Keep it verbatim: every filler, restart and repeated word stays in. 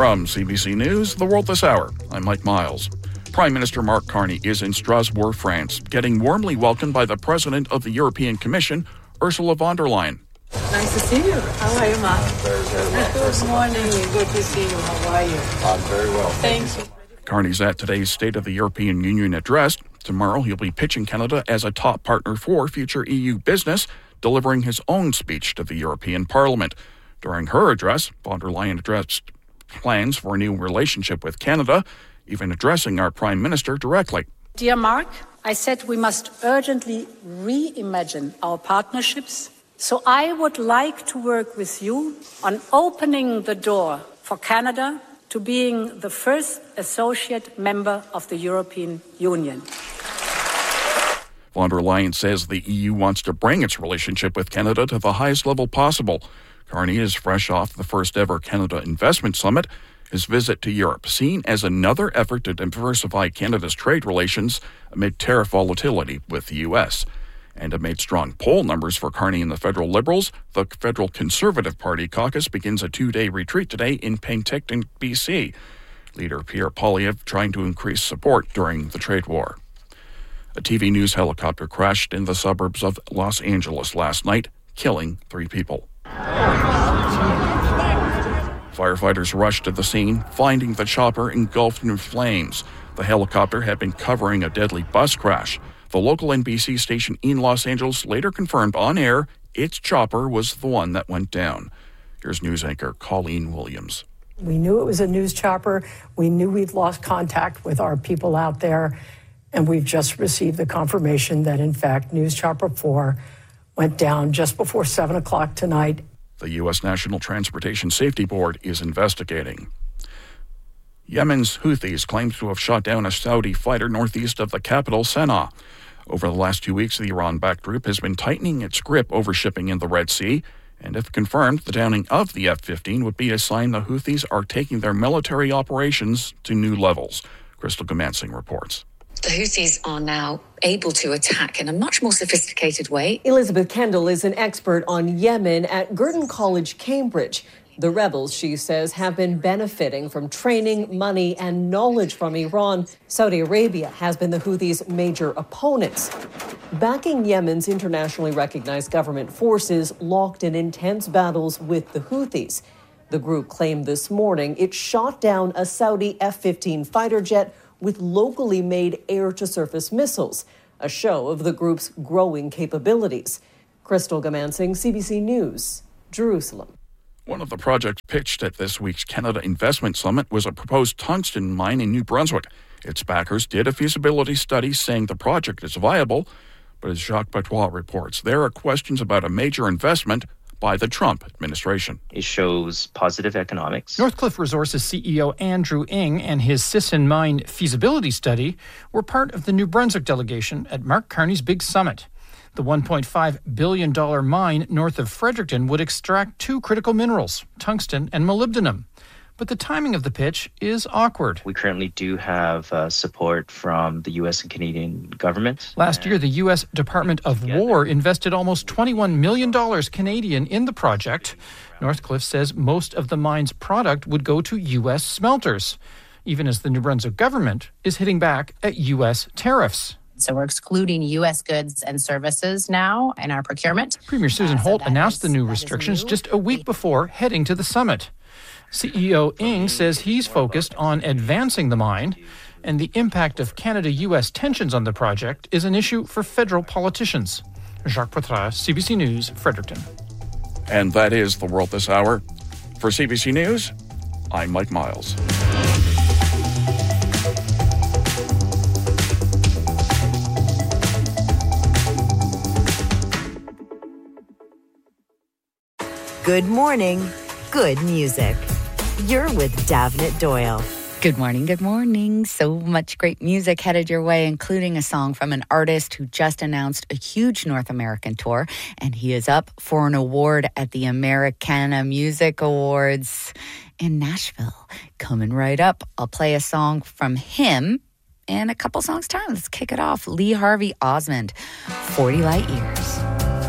From C B C News, The World This Hour, I'm Mike Miles. Prime Minister Mark Carney is in Strasbourg, France, getting warmly welcomed by the President of the European Commission, Ursula von der Leyen. Nice to see you. How are you, Mark? Very, very well. Good morning. Good to see you. How are you? I'm very well. Thank you. Carney's at today's State of the European Union address. Tomorrow, he'll be pitching Canada as a top partner for future E U business, delivering his own speech to the European Parliament. During her address, von der Leyen addressed plans for a new relationship with Canada, even addressing our Prime Minister directly. Dear Mark, I said we must urgently reimagine our partnerships. So I would like to work with you on opening the door for Canada to being the first associate member of the European Union. Von der Leyen says the E U wants to bring its relationship with Canada to the highest level possible. Carney is fresh off the first ever Canada Investment Summit. His visit to Europe seen as another effort to diversify Canada's trade relations amid tariff volatility with the U S. And amid strong poll numbers for Carney and the federal Liberals, the federal Conservative Party caucus begins a two-day retreat today in Penticton, B C. Leader Pierre Poilievre trying to increase support during the trade war. A T V news helicopter crashed in the suburbs of Los Angeles last night, killing three people. Firefighters rushed to the scene, finding the chopper engulfed in flames. The helicopter had been covering a deadly bus crash. The local N B C station in Los Angeles later confirmed on air its chopper was the one that went down. Here's news anchor Colleen Williams. We knew it was a news chopper. We knew we'd lost contact with our people out there. And we've just received the confirmation that, in fact, News Chopper four went down just before seven o'clock tonight. The U S National Transportation Safety Board is investigating. Yemen's Houthis claim to have shot down a Saudi fighter northeast of the capital, Sana'a. Over the last two weeks, the Iran-backed group has been tightening its grip over shipping in the Red Sea, and if confirmed, the downing of the F fifteen would be a sign the Houthis are taking their military operations to new levels. Crystal Gamansing reports. The Houthis are now able to attack in a much more sophisticated way. Elizabeth Kendall is an expert on Yemen at Girton College, Cambridge. The rebels, she says, have been benefiting from training, money, and knowledge from Iran. Saudi Arabia has been the Houthis' major opponents, backing Yemen's internationally recognized government forces locked in intense battles with the Houthis. The group claimed this morning it shot down a Saudi F fifteen fighter jet with locally made air-to-surface missiles, a show of the group's growing capabilities. Crystal Gamansing, C B C News, Jerusalem. One of the projects pitched at this week's Canada Investment Summit was a proposed tungsten mine in New Brunswick. Its backers did a feasibility study saying the project is viable, but as Jacques Patois reports, there are questions about a major investment by the Trump administration. It shows positive economics. Northcliffe Resources C E O Andrew Ng and his Sisson Mine feasibility study were part of the New Brunswick delegation at Mark Carney's big summit. The one point five billion dollars mine north of Fredericton would extract two critical minerals, tungsten and molybdenum. But the timing of the pitch is awkward. We currently do have uh, support from the U S and Canadian government. Last year, the U S Department of War invested almost twenty-one million dollars Canadian in the project. Northcliffe says most of the mine's product would go to U S smelters, even as the New Brunswick government is hitting back at U S tariffs. So we're excluding U S goods and services now in our procurement. Premier Susan uh, so Holt announced is, the new restrictions new. just a week before heading to the summit. C E O Ng says he's focused on advancing the mine, and the impact of Canada-U S tensions on the project is an issue for federal politicians. Jacques Poitras, C B C News, Fredericton. And that is The World This Hour. For C B C News, I'm Mike Miles. Good morning, good music. You're with Davnit Doyle. Good morning, good morning. So much great music headed your way, including a song from an artist who just announced a huge North American tour, and he is up for an award at the Americana Music Awards in Nashville. Coming right up, I'll play a song from him in a couple songs' time. Let's kick it off. Lee Harvey Osmond, forty Light Years.